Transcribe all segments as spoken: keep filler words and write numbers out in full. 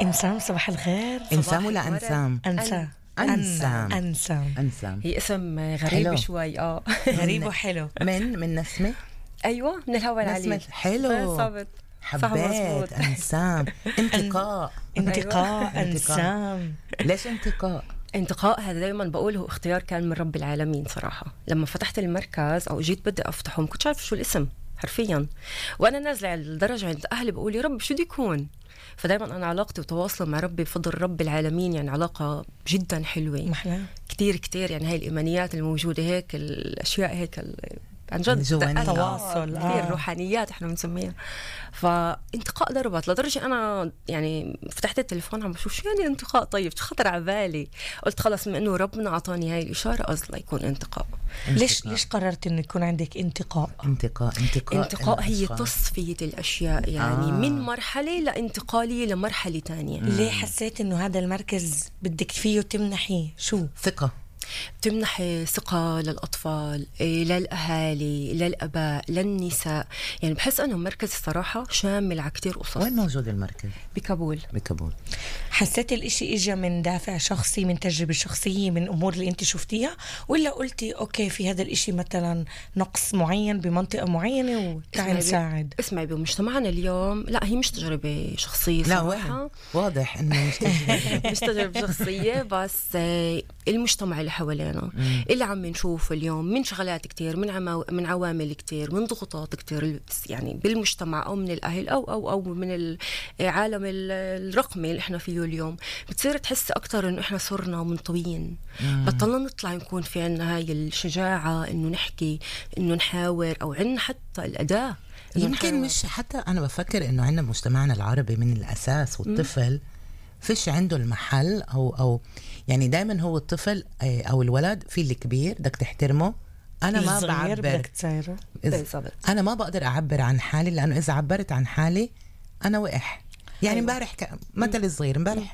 إنسام، صباح الخير. إنسام ولا أنسام؟ أنسام أنسام أنسام أنسام. هي اسم غريب حلو. شوي. اه غريب وحلو. من من نسمة. ايوه من الهوا العليل. نسمة حلو. بالضبط. حبيت أنسام. انتقاء. انتقاء. أنسام. ليش انتقاء؟ انتقاء هذا دايما بقوله اختيار كان من رب العالمين صراحة. لما فتحت المركز أو جيت بدي أفتحه ما كنتش عارف شو الاسم حرفيا، وأنا نازلة على الدرجة عند أهلي بقول يا رب شو دي يكون. فدايما أنا علاقتي وتواصلي مع ربي بفضل رب العالمين، يعني علاقة جدا حلوة محلى كتير كتير. يعني هاي الإيمانيات الموجودة هيك، الأشياء هيك ال- عن جد الجوانية. تواصل، كثير آه. روحانيات احنا بنسميها. فانتقاء ضربت لدرجه انا يعني فتحت التليفون عم بشوف شو يعني انتقاء. طيب خطر على بالي، قلت خلص من انه ربنا اعطاني هاي الاشاره قصد يكون انتقاء. ليش ليش قررت إنه يكون عندك انتقاء؟ انتقاء انتقاء انتقاء هي الأشخاص. تصفيه الاشياء، يعني آه. آه. من مرحله لانتقاليه لمرحله تانية. ليه حسيت إنه هذا المركز بدك فيه تمنحيه شو؟ ثقة. بتمنحي ثقة للأطفال، إيه، للأهالي، للأباء، للنساء. يعني بحس أنه مركز الصراحة شامل على كتير قصص. وين موجود المركز؟ بكابول. بكابول. حسيت الاشي اجى من دافع شخصي، من تجربة شخصية، من امور اللي انت شفتيها، ولا قلتي اوكي في هذا الاشي مثلا نقص معين بمنطقة معينة وتعال نساعد؟ اسمعي، بمجتمعنا اليوم لا هي مش تجربة شخصية لا صراحة. وين؟ واضح إنه مش تجربة. مش تجربة شخصية، بس آه، المجتمع اللي حوالينا اللي عم نشوفه اليوم من شغلات كتير، من عمو... من عوامل كتير، من ضغوطات كتير يعني بالمجتمع أو من الأهل أو أو أو من العالم الرقمي اللي إحنا فيه اليوم. بتصير تحس أكتر إنه إحنا صرنا منطويين، بطلنا نطلع نكون في عنا هاي الشجاعة إنه نحكي، إنه نحاور، أو عنا حتى الأداة. يمكن مش حتى أنا بفكر إنه عندنا مجتمعنا العربي من الأساس والطفل فيش عنده المحل أو أو يعني دائما هو الطفل أو الولد في الكبير بدك تحترمه. أنا ما بعبر، أنا ما بقدر أعبر عن حالي، لأنه إذا عبرت عن حالي أنا وقح. يعني امبارح أيوة. مثل صغير امبارح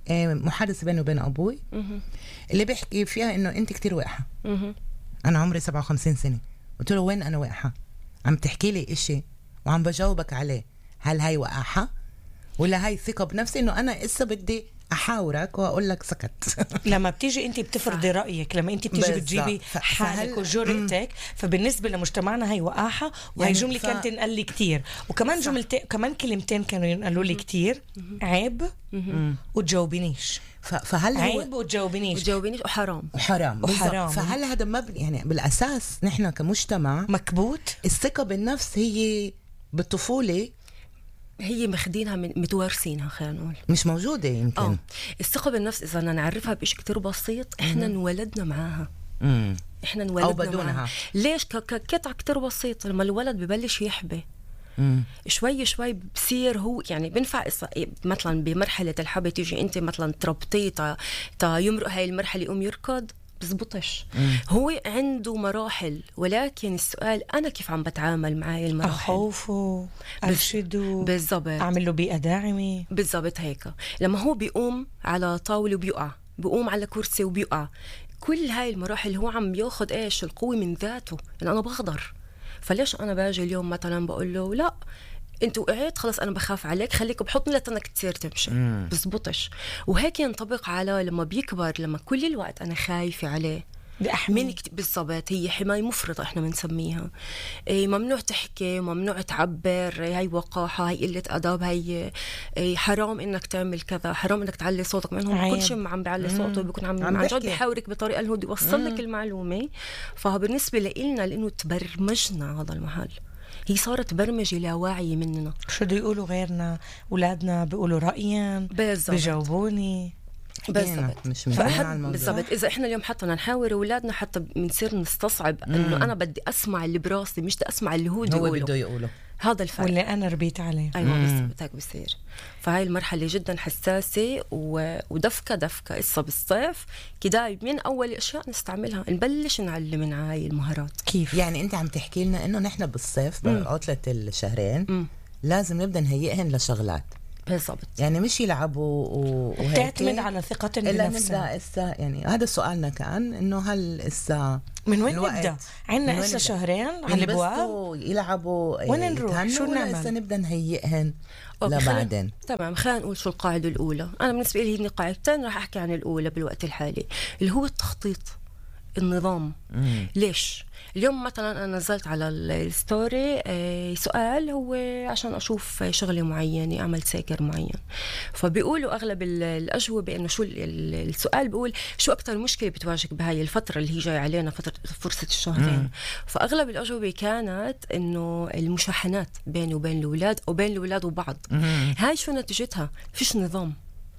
محادثة بيني وبين أبوي اللي بيحكي فيها إنه أنت كتير وقحة. أنا عمري سبعة وخمسين سنة. قلت له وين أنا وقحة؟ عم تحكي لي إشي وعم بجاوبك عليه، هل هاي وقاحة ولا هاي ثقة بنفسي إنه أنا إسا بدي أحاورك وأقول لك سكت؟ لما بتيجي أنت بتفرضي رأيك، لما أنت بتيجي بتجيبي حالك وجرأتك، فبالنسبة لمجتمعنا هي وقاحة. وهي يعني جملة ف... كانت تنقل لي كتير، وكمان جملتين كمان كلمتين كانوا ينقلوا لي كتير: عيب وتجاوبينيش. فهل عيب وتجاوبينيش وتجاوبينيش وحرام وحرام وحرام. فهل هذا مبني يعني بالأساس نحن كمجتمع مكبوت؟ الثقة بالنفس هي بالطفولة هي مخدينها من متوارثينها، خلينا نقول مش موجودة. يمكن اه الثقة بالنفس إذا بدنا نعرفها بشيء كتير بسيط، إحنا انولدنا معاها. مم. إحنا انولدنا أو بدونها معاها. ليش؟ كقطعة كتير بسيطة. لما الولد ببلش يحبي مم. شوي شوي بصير هو يعني بنفع مثلا بمرحلة الحب تيجي أنت مثلا تربطيه تا, تا يمرق هاي المرحلة يقوم يركض، بزبطش. هو عنده مراحل، ولكن السؤال أنا كيف عم بتعامل مع هاي المراحل. أخوفه، أرشده، بالضبط، أعمل له بيئة داعمة. بالضبط هيك. لما هو بيقوم على طاولة وبيقع، بيقوم على كرسي وبيقع، كل هاي المراحل هو عم ياخد إيش القوة من ذاته، إن أنا بقدر. فليش أنا باجي اليوم مثلا بقول له لا انت وقعت خلص انا بخاف عليك، خليك بحطني لتنك تصير تمشي. بزبطش. وهيك ينطبق على لما بيكبر، لما كل الوقت انا خايفة عليه من كت... بالضبط. هي حماية مفرطة احنا بنسميها. إيه، ممنوع تحكي، ممنوع تعبر، هاي وقاحة، هاي قلة أداب، هاي إيه، حرام انك تعمل كذا، حرام انك تعلي صوتك. منهم كل شيء عم بيعلي صوته، بيكون عم عن جد بيحاورك بطريقة اللي هو يوصل لك المعلومة. فبالنسبة لنا لانه تبرمجنا هذا المحل، هي صارت برمجة لا واعية مننا. شو بده يقولوا غيرنا؟ أولادنا بيقولوا رأيا، بيجاوبوني بالضبط. مش بالضبط. إذا إحنا اليوم حتى نحاور أولادنا حتى بنصير نستصعب إنه أنا بدي أسمع اللي براسي، مش بدي أسمع اللي هو بده يقوله. هذا الفرق واللي أنا ربيت عليه. أيوة بالضبط هيك بصير. فهاي المرحلة جدا حساسة و... ودفكة دفكة إصة بالصيف كده من أول أشياء نستعملها، نبلش نعلم من هاي المهارات. كيف يعني أنت عم تحكي لنا إنه نحن بالصيف بعطلة الشهرين مم. لازم نبدأ نهيئهن لشغلات بالضبط. يعني مش يلعبوا وهيك تعتمد على ثقة إلا بنفسها. نبدأ إسا، يعني هذا سؤالنا كان إنه هل إسا من وين نبدأ؟ عنا إسا شهرين على الأبواب يلعبوا وين نروح؟ شو نعمل؟ إسا نبدأ نهيئهن لبعدين. تمام، خلينا نقول شو القاعدة الأولى. أنا بالنسبة لي هي قاعدتين، راح أحكي عن الأولى بالوقت الحالي اللي هو التخطيط، النظام. مم. ليش؟ اليوم مثلا أنا نزلت على الستوري سؤال هو عشان أشوف شغلة معينة، أعمل سيكر معين، فبيقولوا أغلب الأجوبة إنه شو السؤال بيقول شو أكتر مشكلة بتواجهك بهاي الفترة اللي هي جاي علينا، فترة فرصة الشهرين. مم. فأغلب الأجوبة كانت إنه المشاحنات بيني وبين الأولاد أو بين الأولاد وبعض. مم. هاي شو نتيجتها؟ فيش نظام.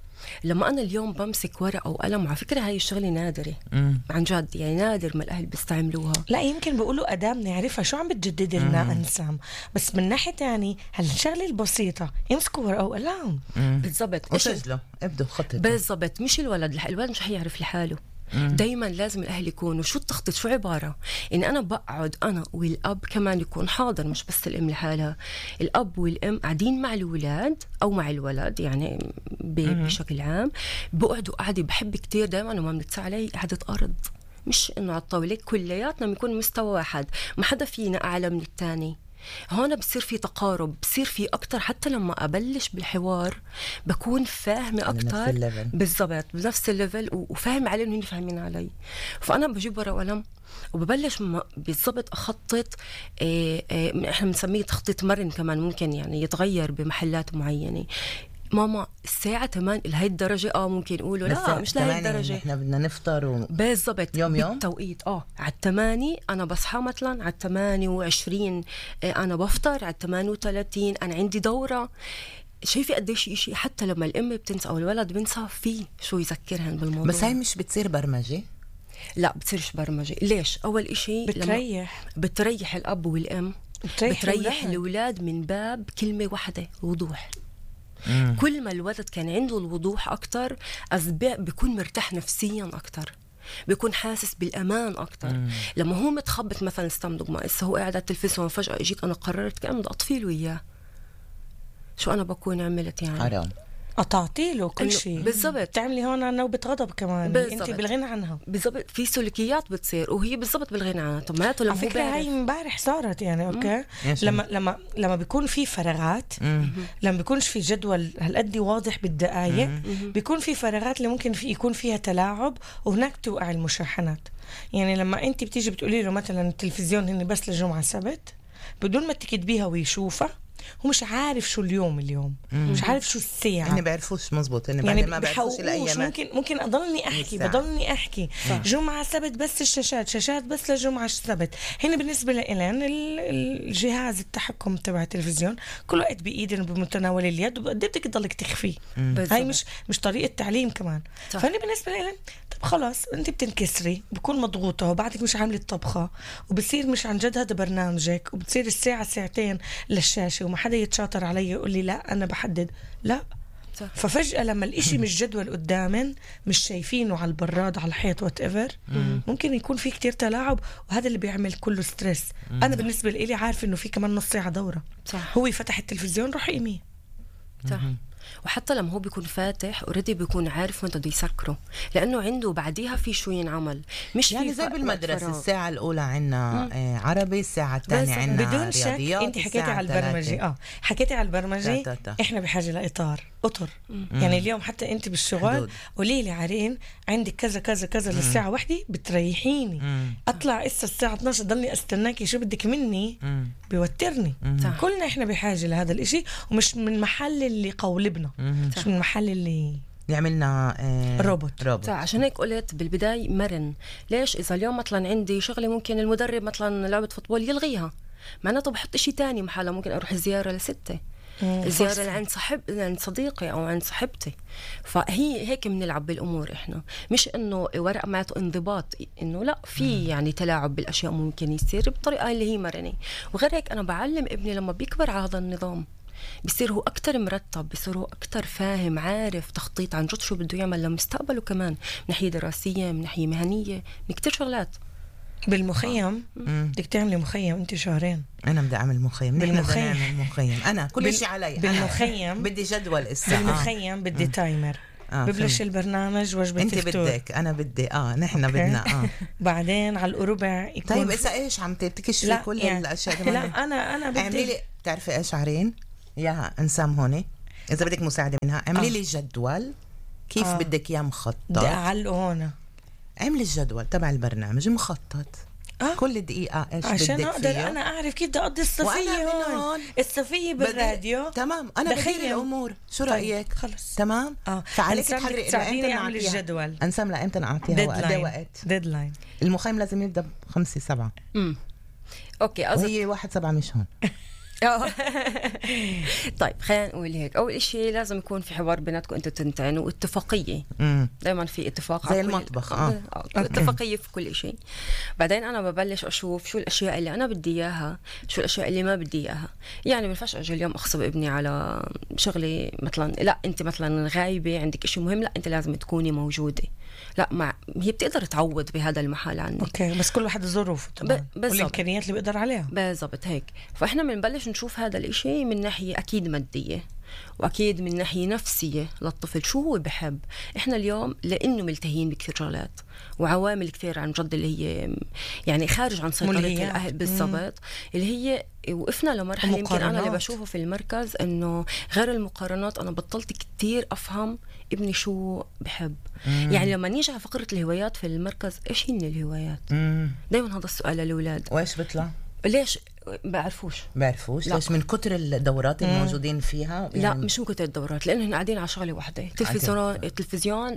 لما أنا اليوم بمسك ورقة وقلم، على فكرة هاي الشغلة نادرة. مم. عن جد يعني نادر ما الأهل بيستعملوها. لا يمكن بيقولوا أداة بنعرفها شو عم بتجدد لنا أنسام، بس من ناحية يعني هالشغلة البسيطة يمسكوا ورقة وقلم. بالضبط، وسجلوا ابدوا خطة. بالضبط، مش الولد الولد مش هيعرف لحاله. دايما لازم الأهل يكونوا شو التخطيط، شو عبارة إن أنا بقعد أنا والأب كمان يكون حاضر، مش بس الأم لحالها، الأب والأم قاعدين مع الولاد أو مع الولد يعني بشكل عام، بقعدوا قاعدة. بحب كتير دايما وما بنتسع علي قعدة أرض، مش إنه على الطاولة كلياتنا بنكون مستوى واحد، ما حدا فينا أعلى من التاني. هون بصير في تقارب، بصير في أكتر، حتى لما أبلش بالحوار بكون فاهمة أكتر. بالضبط، بنفس الليفل، وفاهم عليه إنه فاهمين علي. فأنا بجيب ورقة وقلم وببلش بالضبط أخطط. إيه إيه إحنا بنسميه تخطيط مرن كمان، ممكن يعني يتغير بمحلات معينة. ماما الساعة تمان لهي الدرجة اه ممكن يقولوا لا مش لهي الدرجة، احنا بدنا نفطر و... بالضبط يوم يوم بالتوقيت. اه على الثماني انا بصحى مثلا، على الثماني وعشرين انا بفطر، على الثماني وثلاثين انا عندي دورة. شايفة قديش إشي حتى لما الام بتنسى او الولد بنسى فيه شو يذكرهن بالموضوع. بس هاي مش بتصير برمجة؟ لا بتصيرش برمجة. ليش؟ اول إشي بتريح بتريح الاب والام، بتريح, بتريح الأولاد من باب كلمة واحدة، وضوح. مم. كل ما الولد كان عنده الوضوح أكتر أسباب بيكون مرتاح نفسيا أكتر، بيكون حاسس بالأمان أكتر. مم. لما هو متخبط مثلا استمدق ما إسا هو قاعد على التلفزيون فجأة إجيت أنا قررت كأن بدي أطفي له إياه، شو أنا بكون عملت يعني؟ حرام قطعتي له كل شيء. بالضبط، تعملي هون نوبة غضب كمان. انت بالغنى عنها. بالضبط، في سلوكيات بتصير وهي بالضبط بالغنى عنها. طب معناته لما على فكرة هاي امبارح صارت يعني اوكي لما لما لما بيكون في فراغات، لما بيكونش في جدول هالقد واضح بالدقائق، بيكون في فراغات اللي ممكن في يكون فيها تلاعب، وهناك توقع المشاحنات. يعني لما انت بتيجي بتقولي له مثلا التلفزيون هن بس لجمعة سبت، بدون ما تكتبيها ويشوفها، هو مش عارف شو اليوم اليوم مم. مش عارف شو الساعة، هن بيعرفوش مزبوط، هن يعني ما بيعرفوش الأيامات. ممكن ممكن أضلني أحكي بضلني أحكي صح. جمعة سبت بس الشاشات، شاشات بس لجمعة سبت. هن بالنسبة لإلين الجهاز التحكم تبع التلفزيون كل وقت بإيدن بمتناول اليد، وقد بدك تضلك تخفيه. هاي مش مش طريقة تعليم كمان. فهن بالنسبة لإلين طب خلاص أنت بتنكسري، بكون مضغوطة وبعدك مش عاملة الطبخة، وبصير مش عن جد هذا برنامجك، وبتصير الساعة ساعتين للشاشة، وما حدا يتشاطر علي يقول لي لا أنا بحدد لا صح. ففجأة لما الإشي مش جدول قدامن، مش شايفينه على البراد على الحيط وات ايفر، ممكن يكون في كتير تلاعب، وهذا اللي بيعمل كله ستريس. أنا بالنسبة لي عارف إنه في كمان نص ساعة دورة صح. هو يفتح التلفزيون روح قيميه صح. وحتى لما هو بيكون فاتح اوريدي بيكون عارف وين بده يسكره، لانه عنده بعديها في شو ينعمل. مش يعني زي بالمدرسه الساعه الاولى عندنا آه عربي، الساعه الثانيه عندنا بدون شك. انت حكيتي على البرمجه اه حكيتي على البرمجه تا تا تا. احنا بحاجه لاطار اطر. مم. يعني اليوم حتى انت بالشغل قولي لي عارين عندك كذا كذا كذا للساعه واحدة بتريحيني. مم. اطلع اسا الساعه اثناشر ضلني استناكي شو بدك مني. مم. بيوترني. مم. كلنا احنا بحاجه لهذا الاشي، ومش من محل اللي قولبنا، مش من محل اللي يعملنا آه روبوت. روبوت. عشان هيك قلت بالبداية مرن. ليش؟ إذا اليوم مثلا عندي شغلة ممكن المدرب مثلا لعبة فوتبول يلغيها، معناته بحط إشي تاني محلها، ممكن أروح زيارة لستة، زيارة عند صاحب عند صديقي أو عند صاحبتي. فهي هيك بنلعب بالأمور إحنا، مش إنه ورقة معناته انضباط، إنه لا في يعني تلاعب بالأشياء ممكن يصير بطريقة اللي هي مرنة. وغير هيك أنا بعلم ابني لما بيكبر على هذا النظام بيصير هو أكتر مرتب، بيصير هو أكتر فاهم، عارف تخطيط عن جد شو بده يعمل لمستقبله كمان، من ناحية دراسية، من ناحية مهنية، من كتير شغلات. بالمخيم بدك تعملي مخيم انت شهرين. انا بدي اعمل مخيم. بالمخيم مخيم انا كل بال... شيء علي. بالمخيم بدي جدول الساعه. بالمخيم بدي تايمر. آه ببلش البرنامج وجبة انت الفطور. بدك انا بدي اه نحن بدنا اه بعدين على الربع يكون. طيب اذا ايش عم تكشفي كل يعني الاشياء؟ لا انا انا بدي اعملي لي بتعرفي ايش عارين يا انسام هون اذا بدك مساعده منها اعملي آه. لي جدول كيف آه. بدك اياه مخطط. بدي اعلقه هون. اعملي الجدول تبع البرنامج مخطط. آه؟ كل دقيقة ايش بدك عشان اقدر فيه. انا اعرف كيف بدي اقضي الصفية هون. الصفية بالراديو. تمام انا بدير الامور. شو رايك؟ خلص تمام. اه فعليك تحضري تساعديني اعمل الجدول. انسام لامتى نعطيها وقد وقت؟ ديدلاين. المخيم لازم يبدا بخمسة سبعة. امم اوكي قصدك وهي واحد سبعة مش هون. طيب خلينا نقول هيك. اول شيء لازم يكون في حوار بيناتكم انتوا تنتين واتفاقيه. دايما في اتفاق زي المطبخ. اه اتفاقيه في كل شيء. بعدين انا ببلش اشوف شو الاشياء اللي انا بدي اياها، شو الاشياء اللي ما بدي اياها. يعني ما ينفعش اجي اليوم اغصب ابني على شغلي مثلا، لا انت مثلا غايبه عندك شيء مهم، لا انت لازم تكوني موجوده. لا ما هي بتقدر تعوض بهذا المحل عنك. اوكي بس كل واحد ظروفه طبعا والامكانيات اللي بيقدر عليها. بالضبط هيك. فاحنا بنبلش نشوف هذا الاشي من ناحيه اكيد ماديه، واكيد من ناحيه نفسيه للطفل شو هو بحب. احنا اليوم لانه ملتهيين بكثير شغلات وعوامل كثير عن جد اللي هي يعني خارج عن سيطره الاهل بالضبط، اللي هي وقفنا لمرحله يمكن انا اللي بشوفه في المركز انه غير المقارنات انا بطلت كثير افهم ابني شو بحب. مم. يعني لما نيجي على فقره الهوايات في المركز، ايش هن الهوايات؟ دائما هذا السؤال للاولاد. وايش بيطلع؟ ليش بعرفوش بعرفوش ليش من كتر الدورات الموجودين فيها يعني. لا مش من كتر الدورات، لانه هن قاعدين على شغله واحده، تلفزيون تلفزيون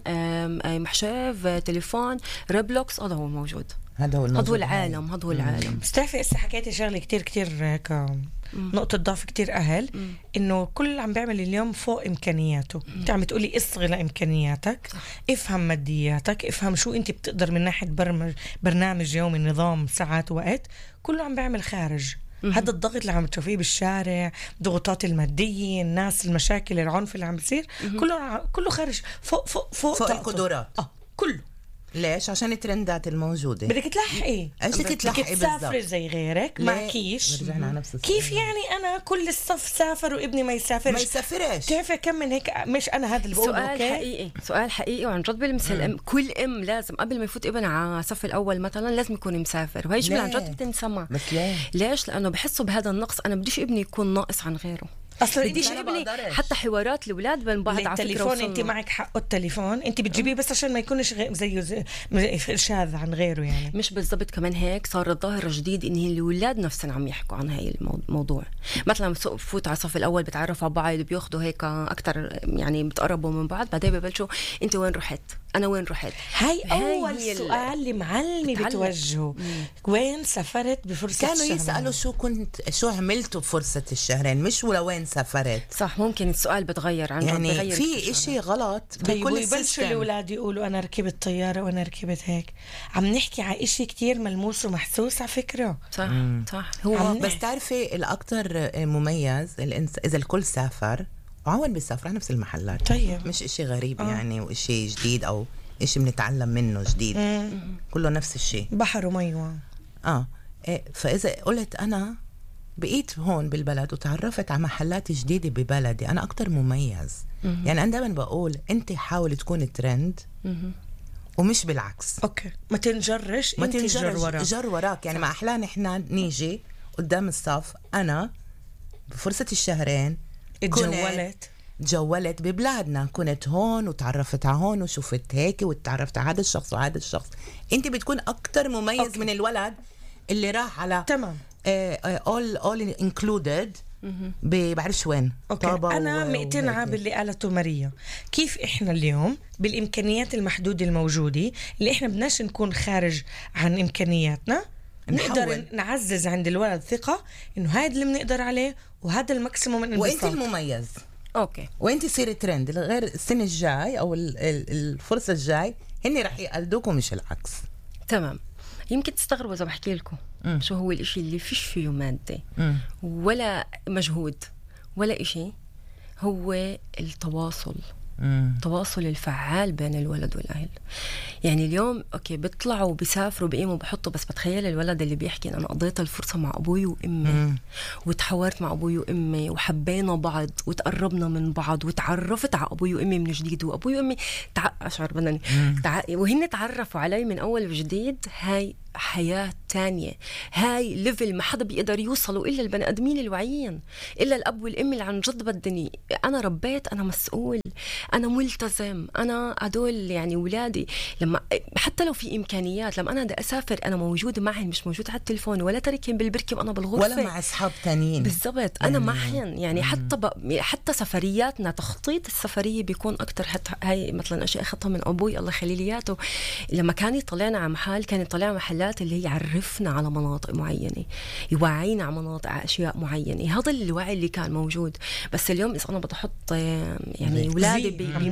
محشاف تليفون ريبلوكس، هذا هو موجود. هذا هو هذا هو العالم. هذا هو العالم. بس تعرفي هسه حكيتي شغله كتير كتير هيك نقطه ضعف كتير اهل، مم. انه كل عم بيعمل اليوم فوق امكانياته. انت عم تقولي اصغي لامكانياتك، افهم مادياتك، افهم شو انت بتقدر من ناحيه برمج برنامج يومي، نظام ساعات وقت، كله عم بيعمل خارج. هذا الضغط اللي عم تشوفيه بالشارع، ضغوطات الماديه، الناس، المشاكل، العنف اللي عم بيصير، كله كله خارج فوق فوق فوق, فوق القدرات. اه كله. ليش؟ عشان الترندات الموجودة. بدك تلحقي. ايش بدك تلحقي بالضبط؟ بدك تسافري زي غيرك معكيش. رجعنا على نفس السؤال. كيف يعني انا كل الصف سافر وابني ما يسافرش؟ ما يسافرش. تعرفي كم من هيك. مش انا هذا اللي بقوله. سؤال أوكي؟ حقيقي، سؤال حقيقي وعن جد بلمس الام. كل ام لازم قبل ما يفوت ابنها على الصف الاول مثلا لازم يكون مسافر، وهي جمله عن جد بتنسمع. بس ليه؟ ليش؟ لانه بحسوا بهذا النقص. انا بديش ابني يكون ناقص عن غيره. اصلا بديش ابني حتى حوارات الاولاد بين بعض على التليفون. انت معك حق التليفون، انت بتجيبيه بس عشان ما يكونش زيه زي شاذ عن غيره يعني. مش بالضبط. كمان هيك صار الظاهر جديد ان الاولاد نفسهم عم يحكوا عن هاي الموضوع. مثلا بفوت على الصف الاول بتعرفوا على بعض، بياخذوا هيك اكثر يعني بتقربوا من بعض، بعدين ببلشوا انت وين رحت، انا وين رحت. هاي اول سؤال اللي معلمي بتوجهه. وين سافرت بفرصه كانوا يسالوا شو كنت شو عملتوا بفرصه الشهرين، مش ولا وين سافرت. صح. ممكن السؤال بتغير عن يعني بغير في إشي غلط بكل السيستم. الاولاد يقولوا انا ركبت طياره وانا ركبت هيك. عم نحكي على إشي كتير ملموس ومحسوس على فكره. صح. مم. صح. هو بس تعرفي الاكثر مميز اذا الكل سافر وعون بيسافر نفس المحلات. طيب مش إشي غريب آه. يعني وإشي جديد او إشي بنتعلم منه جديد. مم. كله نفس الشيء، بحر ومي. اه إيه. فاذا قلت انا بقيت هون بالبلد وتعرفت على محلات جديدة ببلدي، أنا أكتر مميز. مم. يعني أنا دائما بقول أنت حاول تكون ترند ومش بالعكس. أوكي ما تنجرش، ما تنجر وراك. جر وراك يعني. ما أحلى نحن نيجي قدام الصف. أنا بفرصة الشهرين اتجولت تجولت ببلادنا، كنت هون وتعرفت على هون وشفت هيك وتعرفت على هذا الشخص وهذا الشخص. أنت بتكون أكتر مميز أوكي. من الولد اللي راح على تمام all all included بعرفش وين. أنا مقتنعة باللي قالته ماريا. كيف إحنا اليوم بالإمكانيات المحدودة الموجودة اللي إحنا بدناش نكون خارج عن إمكانياتنا، نقدر نعزز عند الولد ثقة إنه هذا اللي بنقدر عليه وهذا الماكسيموم من وإنت المميز. أوكي. وإنت تصير ترند غير السنة الجاي أو الفرصة الجاي هني رح يقلدوكم مش العكس. تمام. يمكن تستغربوا إذا بحكي لكم مم. شو هو الإشي اللي فيش فيه مادة مم. ولا مجهود ولا إشي، هو التواصل التواصل الفعال بين الولد والأهل. يعني اليوم أوكي بيطلعوا بيسافروا بقيموا بحطوا، بس بتخيل الولد اللي بيحكي أنا قضيت الفرصة مع أبوي وأمي وتحورت مع أبوي وأمي وحبينا بعض وتقربنا من بعض وتعرفت على أبوي وأمي من جديد، وأبوي وأمي تع... أشعر بدني تع... وهن تعرفوا علي من أول وجديد. هاي حياة تانية، هاي ليفل ما حدا بيقدر يوصلوا إلا البني آدمين الواعيين، إلا الأب والأم اللي عن جد بدني أنا ربيت، أنا مسؤول، أنا ملتزم، أنا هدول يعني ولادي. لما حتى لو في إمكانيات، لما أنا بدي أسافر أنا موجود معهم، مش موجود على التليفون ولا تركهم بالبركة وأنا بالغرفة ولا مع أصحاب تانيين. بالضبط أنا معهم يعني. مم. حتى ب... حتى سفرياتنا تخطيط السفرية بيكون أكتر. حتى هاي مثلا أشياء أخذتها من أبوي الله خليلياته، لما كان يطلعنا على محل كان يطلعنا محلات اللي هي يعرفنا على مناطق معينة، يوعينا على مناطق، على أشياء معينة. هذا الوعي اللي كان موجود. بس اليوم إذا أنا بدي أحط يعني أولادي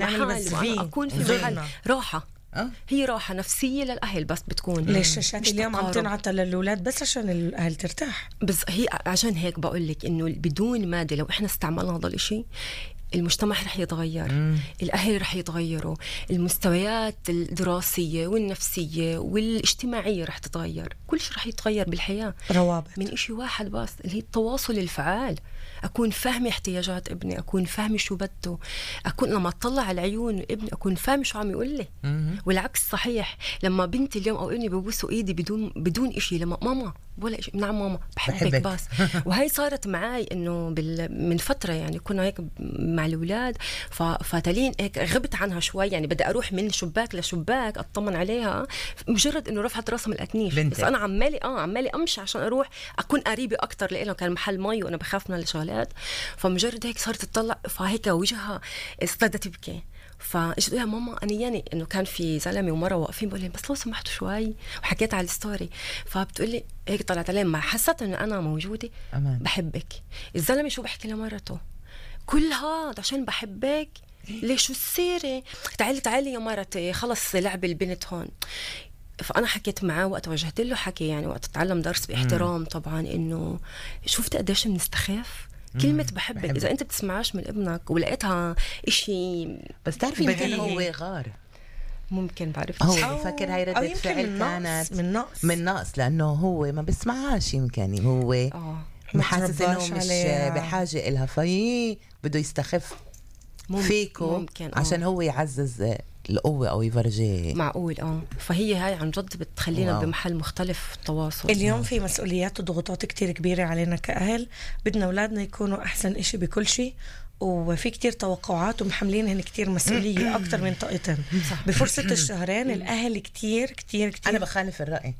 بمحل أكون في محل راحة، أه؟ هي راحة نفسية للأهل بس بتكون. ليش الشاشات اليوم عم تنعطى للأولاد بس عشان الأهل ترتاح؟ بس هي عشان هيك بقولك إنه بدون مادة لو إحنا استعملنا هذا الشيء المجتمع رح يتغير. مم. الأهل رح يتغيروا، المستويات الدراسية والنفسية والاجتماعية رح تتغير، كل شيء رح يتغير بالحياة. روابط من إشي واحد بس اللي هي التواصل الفعال. أكون فاهمة احتياجات ابني، أكون فاهمة شو بده، أكون لما أطلع على عيون ابني أكون فاهمة شو عم يقول لي. والعكس صحيح. لما بنتي اليوم أو ابني ببوسوا إيدي بدون بدون إشي، لما ماما ولا إشي، نعم ماما بحبك, بحبك. بس وهي صارت معي إنه بال... من فترة يعني كنا هيك مع الأولاد فتالين هيك غبت عنها شوي، يعني بدي أروح من شباك لشباك أطمن عليها، مجرد إنه رفعت راسها من الأكنيف بنتك. بس أنا عمالي آه عمالي أمشي عشان أروح أكون قريبة أكتر، لأنه كان محل مي وأنا بخاف من الشغلات. فمجرد هيك صارت تطلع فهيك وجهها استدت تبكي. فاجت يا ماما انا يعني انه كان في زلمه ومره واقفين بقول لهم بس لو سمحتوا شوي، وحكيت على الستوري. فبتقول لي هيك طلعت عليه ما حسيت انه انا موجوده أمان. بحبك. الزلمه شو بحكي لمرته؟ كل هذا عشان بحبك؟ ليش شو السيره؟ تعالي تعالي يا مرتي خلص لعب البنت هون. فأنا حكيت معاه وقت وجهت له حكي يعني وقت أتعلم درس باحترام طبعا، إنه شوفت قديش بنستخف كلمة بحبك. بحبك إذا أنت بتسمعاش من ابنك ولقيتها إشي بس تعرفي يمكن هو غار، ممكن بعرف هو بفكر هاي ردة فعل كانت من نقص من نقص لأنه هو ما بسمعهاش، يمكن هو آه. محاسس إنه مش بحاجة إلها في بده يستخف فيكو عشان هو يعزز القوة أو يفرجي. معقول اه فهي هاي عن جد بتخلينا واو. بمحل مختلف التواصل. اليوم في مسؤوليات وضغوطات كتير كبيرة علينا كأهل، بدنا أولادنا يكونوا أحسن إشي بكل شيء، وفي كتير توقعات ومحملينهن كتير مسؤولية أكتر من طاقتهم. بفرصة الشهرين الأهل كتير كتير كتير. أنا بخالف الرأي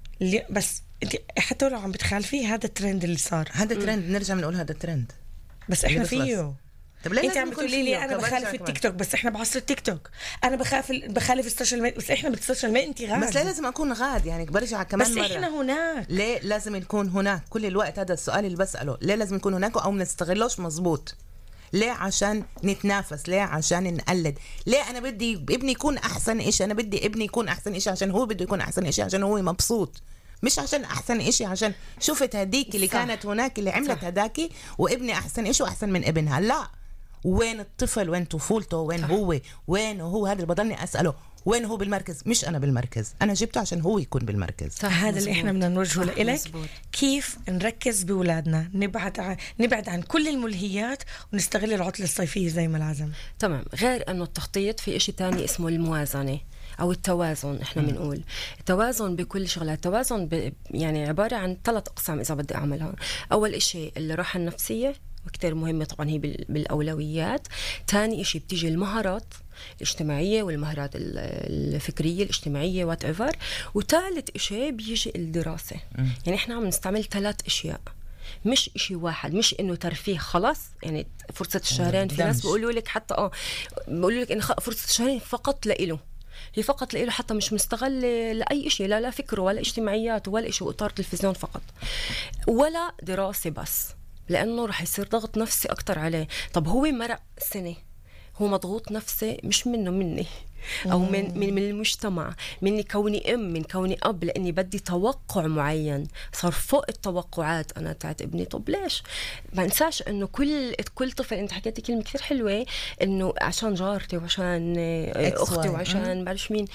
بس حتى لو عم بتخالفي هذا الترند اللي صار، هذا ترند نرجع بنقول هذا ترند بس إحنا فيه. طب انت عم تقولي لي انا بخالف التيك توك، بس احنا بعصر التيك توك. انا بخاف بخالف السوشيال ميديا، بس احنا بالسوشيال ميديا انت غاد. بس ليه لازم اكون غاد؟ يعني برجع كمان بس مرة. احنا هناك ليه لازم نكون هناك كل الوقت؟ هذا السؤال اللي بسأله، ليه لازم نكون هناك او ما نستغلوش مزبوط؟ ليه عشان نتنافس؟ ليه عشان نقلد؟ ليه انا بدي ابني يكون احسن إشي؟ انا بدي ابني يكون احسن إشي عشان هو بده يكون احسن إشي، عشان هو مبسوط، مش عشان احسن إشي عشان شفت هديك اللي صح. كانت هناك اللي عملت هداكي وابني احسن إشي واحسن من ابنها. لا، وين الطفل؟ وين طفولته؟ وين صح. هو وين هو؟ هذا اللي بضلني أسأله، وين هو بالمركز؟ مش أنا بالمركز، أنا جبته عشان هو يكون بالمركز. هذا اللي إحنا بدنا نوجهه لإلك، كيف نركز بأولادنا، نبعد عن نبعد عن كل الملهيات ونستغل العطلة الصيفية زي ما لازم. تمام. غير إنه التخطيط في إشي تاني اسمه الموازنة أو التوازن. إحنا بنقول التوازن بكل شغلة. التوازن ب... يعني عبارة عن ثلاث أقسام إذا بدي أعملها. أول إشي الراحة النفسية وكتير مهمة طبعا، هي بالأولويات. تاني إشي بتيجي المهارات الاجتماعية والمهارات الفكرية الاجتماعية وات ايفر. وثالث إشي بيجي الدراسة. م. يعني إحنا عم نستعمل ثلاث أشياء، مش إشي واحد، مش إنه ترفيه خلاص. يعني فرصة الشهرين في ناس بيقولوا لك حتى آه بيقولوا لك إن فرصة الشهرين فقط لإله، هي فقط لإله، حتى مش مستغل لأي إشي، لا لا فكره ولا اجتماعيات ولا إشي، وإطار تلفزيون فقط ولا دراسة بس، لأنه رح يصير ضغط نفسي أكتر عليه. طب هو مرق سنة، هو مضغوط نفسي مش منه مني او من من من المجتمع، من كوني ام، من كوني اب، لاني بدي توقع معين صار فوق التوقعات انا تاعت ابني. طب ليش؟ ما انساش انه كل كل طفل، انت حكيتي كلمه كثير حلوه، انه عشان جارتي وعشان اختي وعشان بعرفش مين،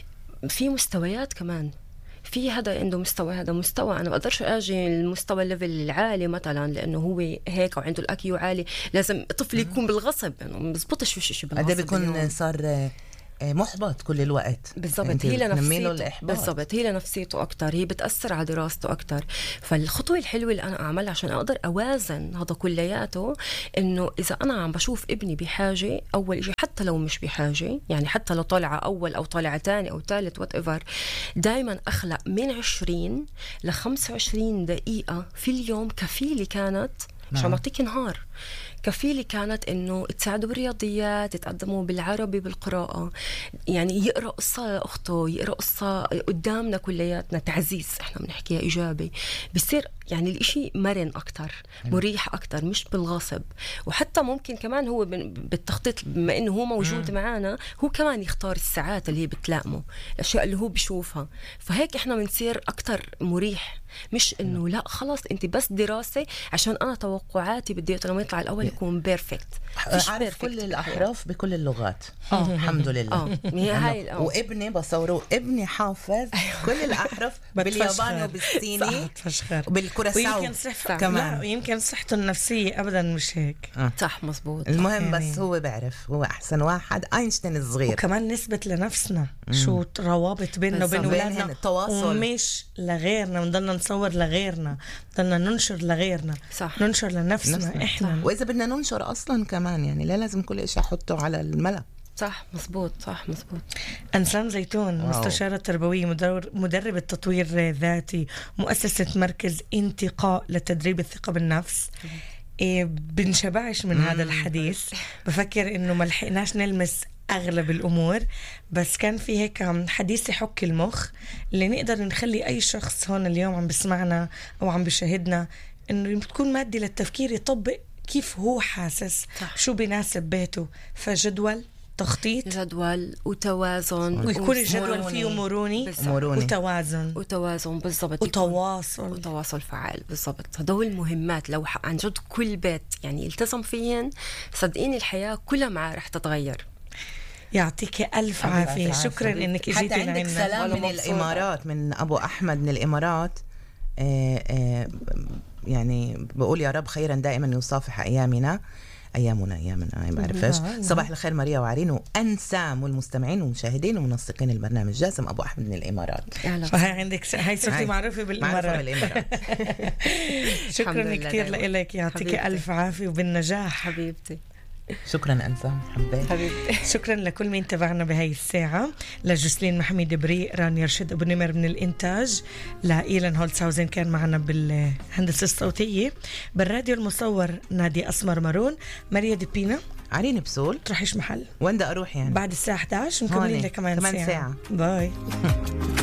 في مستويات كمان. في هذا عنده مستوى، هذا مستوى. انا ما بقدرش اجي المستوى الليفل العالي مثلا لانه هو هيك وعنده الاكيو عالي، لازم الطفل يكون بالغصب، انه ما بزبطش شيء بالغصب. هذا بيكون صار محبط كل الوقت. بالضبط، هي لنفسيته، بالضبط هي لنفسيته اكثر، هي بتاثر على دراسته اكثر. فالخطوه الحلوه اللي انا اعملها عشان اقدر اوازن هذا كلياته، انه اذا انا عم بشوف ابني بحاجه، اول شيء حتى لو مش بحاجه، يعني حتى لو طالعه اول او طالعه ثاني او ثالث وات ايفر، دائما اخلق من عشرين ل خمسة وعشرين دقيقه في اليوم كفيله كانت، عشان اعطيك نهار كفيلي كانت انه تساعدوا بالرياضيات، يتقدموا بالعربي بالقراءه، يعني يقرا قصه لاخته، يقرا قصه قدامنا كلياتنا، تعزيز احنا بنحكيها ايجابي، بصير يعني الاشي مرن اكتر، مريح اكتر، مش بالغصب. وحتى ممكن كمان هو بالتخطيط، بما انه هو موجود معنا، هو كمان يختار الساعات اللي هي بتلائمه، الاشياء اللي هو بيشوفها، فهيك احنا بنصير اكتر مريح. مش انه لا خلاص انت بس دراسه، عشان انا توقعاتي بدي لما يطلع الاول يكون بيرفكت. عارف كل الاحرف بكل اللغات. اه الحمد لله. اه هاي وابني بصوره، ابني حافظ كل الاحرف بالياباني وبالصيني وبالكوراساو كمان. يمكن صحته النفسيه ابدا مش هيك. آه. صح مزبوط. المهم يعني. بس هو بعرف هو احسن واحد، اينشتين الصغير. وكمان نثبت لنفسنا مم. شو روابط بيننا وبين اولادنا، التواصل، ومش لغيرنا، بنضلنا نصور لغيرنا، بدنا ننشر لغيرنا، صح. ننشر لنفسنا نفسنا. احنا صح. واذا بدنا ننشر اصلا كمان، يعني لا لازم كل شيء احطه على الملأ. صح مزبوط، صح مزبوط. أنسان زيتون، واو. مستشارة تربوية، مدربة تطوير ذاتي، مؤسسة مركز انتقاء لتدريب الثقة بالنفس. إيه بنشبعش من هذا الحديث، بفكر إنه ما لحقناش نلمس أغلب الأمور، بس كان في هيك حديث يحك المخ اللي نقدر نخلي أي شخص هون اليوم عم بسمعنا أو عم بشاهدنا إنه تكون مادي للتفكير، يطبق كيف هو حاسس، صح. شو بيناسب بيته، فجدول تخطيط، جدول وتوازن، ويكون الجدول فيه مروني وتوازن وتوازن بالضبط، وتواصل وتواصل فعال بالضبط. هدول المهمات لو عن جد كل بيت يعني التزم فيهن، صدقيني الحياة كلها معاه رح تتغير. يعطيك ألف عافية، شكرا إنك جيتي لنا. عندك سلام من الإمارات، من أبو أحمد من الإمارات. آه آه يعني بقول يا رب خيرا دائما يصافح أيامنا أيامنا أيامنا ما بعرفش. صباح الخير ماريا وعرين وأنسام والمستمعين والمشاهدين ومنسقين البرنامج. جاسم أبو أحمد من الإمارات. فهي عندك هاي صرتي معروفة بالإمارات. شكرا كثير لك، يعطيك ألف عافية وبالنجاح حبيبتي. شكرا أنسام حبيت حبيبتي. شكرا لكل مين تابعنا بهاي الساعة، لجسلين محمد بريء، رانيا رشد أبو نمر من الإنتاج، لإيلان هولتساوزن كان معنا بالهندسة الصوتية، بالراديو المصور نادي أسمر مارون، ماريا دي بينا، عرين بسول. تروحيش محل وين بدي أروح يعني بعد الساعة إحدى عشر مكملين لك كمان ساعة. ساعة. باي.